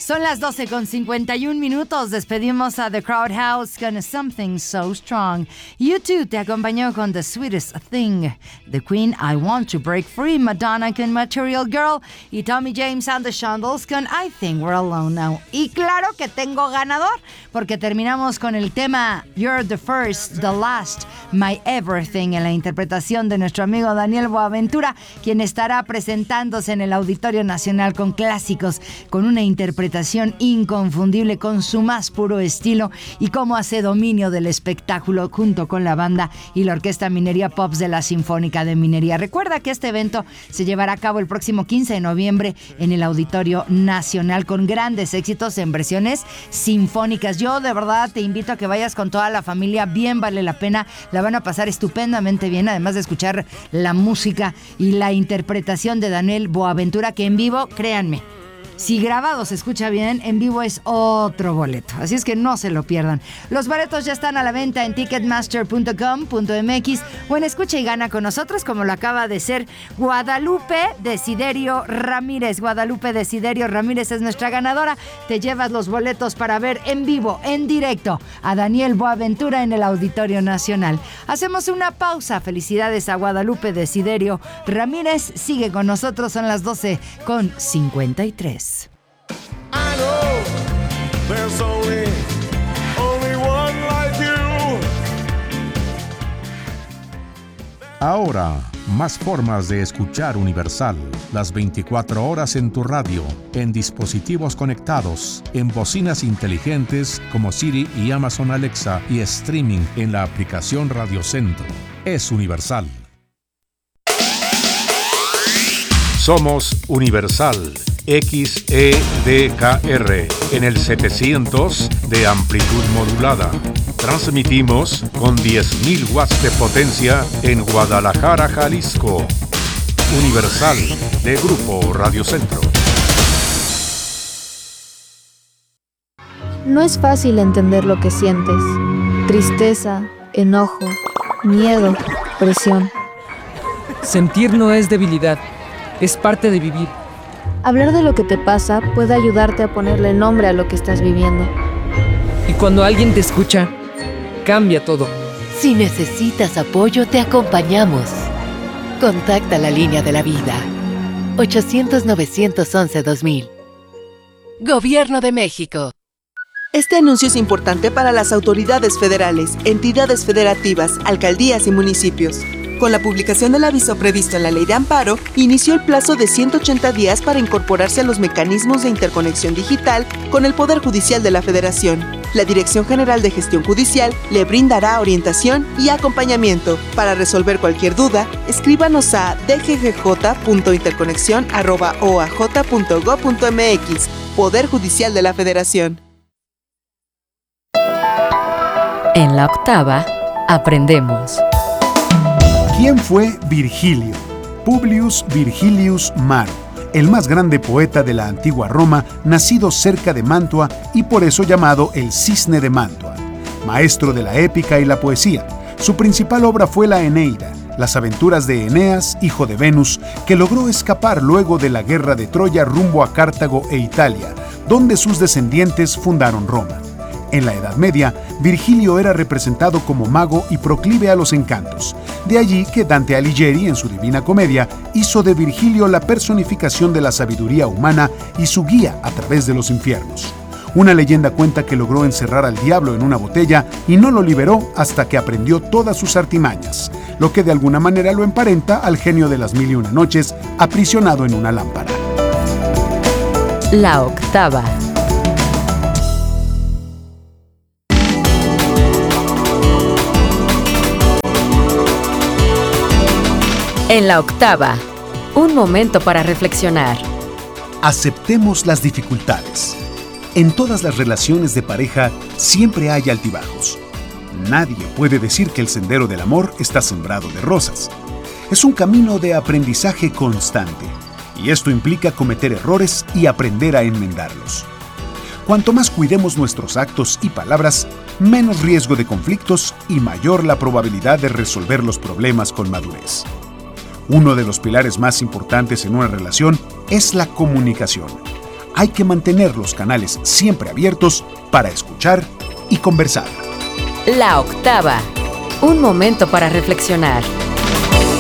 Son las 12:51. Despedimos a The Crowd House con Something So Strong. U2 te acompañó con The Sweetest Thing. The Queen, I Want to Break Free. Madonna con Material Girl. Y Tommy James and the Shondells con I Think We're Alone Now. Y claro que tengo ganador, porque terminamos con el tema You're the First, the Last, My Everything, en la interpretación de nuestro amigo Daniel Boaventura, quien estará presentándose en el Auditorio Nacional con clásicos, con una interpretación inconfundible, con su más puro estilo y cómo hace dominio del espectáculo junto con la banda y la Orquesta Minería Pops de la Sinfónica de Minería. Recuerda que este evento se llevará a cabo el próximo 15 de noviembre en el Auditorio Nacional con grandes éxitos en versiones sinfónicas. Yo de verdad te invito a que vayas con toda la familia, bien vale la pena, la van a pasar estupendamente bien, además de escuchar la música y la interpretación de Daniel Boaventura, que en vivo, créanme, si grabado se escucha bien, en vivo es otro boleto. Así es que no se lo pierdan. Los boletos ya están a la venta en ticketmaster.com.mx o en Escucha y Gana con nosotros, como lo acaba de ser Guadalupe Desiderio Ramírez. Guadalupe Desiderio Ramírez es nuestra ganadora. Te llevas los boletos para ver en vivo, en directo, a Daniel Boaventura en el Auditorio Nacional. Hacemos una pausa. Felicidades a Guadalupe Desiderio Ramírez. Sigue con nosotros, son las 12:53. I know there's only one like you. Ahora, más formas de escuchar Universal. Las 24 horas en tu radio, en dispositivos conectados, en bocinas inteligentes como Siri y Amazon Alexa y streaming en la aplicación Radio Centro. Es Universal. Somos Universal. XEDKR en el 700 de amplitud modulada. Transmitimos con 10.000 watts de potencia en Guadalajara, Jalisco. Universal, de Grupo Radio Centro. No es fácil entender lo que sientes. Tristeza, enojo, miedo, presión. Sentir no es debilidad, es parte de vivir. Hablar de lo que te pasa puede ayudarte a ponerle nombre a lo que estás viviendo. Y cuando alguien te escucha, cambia todo. Si necesitas apoyo, te acompañamos. Contacta la línea de la vida. 800-911-2000. Gobierno de México. Este anuncio es importante para las autoridades federales, entidades federativas, alcaldías y municipios. Con la publicación del aviso previsto en la Ley de Amparo, inició el plazo de 180 días para incorporarse a los mecanismos de interconexión digital con el Poder Judicial de la Federación. La Dirección General de Gestión Judicial le brindará orientación y acompañamiento. Para resolver cualquier duda, escríbanos a dggj.interconexión@oaj.gov.mx. Poder Judicial de la Federación. En la octava, aprendemos. ¿Quién fue Virgilio? Publius Virgilius Maro, el más grande poeta de la antigua Roma, nacido cerca de Mantua y por eso llamado el Cisne de Mantua. Maestro de la épica y la poesía, su principal obra fue la Eneida, las aventuras de Eneas, hijo de Venus, que logró escapar luego de la guerra de Troya rumbo a Cartago e Italia, donde sus descendientes fundaron Roma. En la Edad Media, Virgilio era representado como mago y proclive a los encantos. De allí que Dante Alighieri, en su Divina Comedia, hizo de Virgilio la personificación de la sabiduría humana y su guía a través de los infiernos. Una leyenda cuenta que logró encerrar al diablo en una botella y no lo liberó hasta que aprendió todas sus artimañas, lo que de alguna manera lo emparenta al genio de las 1001 noches, aprisionado en una lámpara. La octava. En la octava, un momento para reflexionar. Aceptemos las dificultades. En todas las relaciones de pareja siempre hay altibajos. Nadie puede decir que el sendero del amor está sembrado de rosas. Es un camino de aprendizaje constante, y esto implica cometer errores y aprender a enmendarlos. Cuanto más cuidemos nuestros actos y palabras, menos riesgo de conflictos y mayor la probabilidad de resolver los problemas con madurez. Uno de los pilares más importantes en una relación es la comunicación. hay que mantener los canales siempre abiertos para escuchar y conversar. La octava. Un momento para reflexionar.